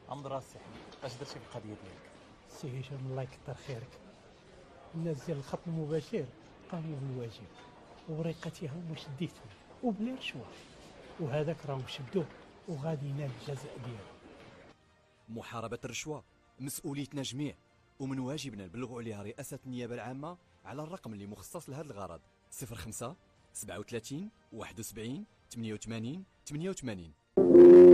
عمد راسي حبيبي، اش درتي في القضيه ديالك؟ سي هشام الله يكثر خيرك. الناس ديال الخط المباشر قاموا بالواجب وبريقتها هما شديتهم وبلا رشوه، وهذاك راهم شدوه وغادي ينال الجزاء ديالو. محاربة الرشوة مسؤوليتنا جميع، ومن واجبنا نبلغوا عليها رئاسة النيابة العامة على الرقم اللي مخصص لهذا الغرض: 05 37 71 88 88.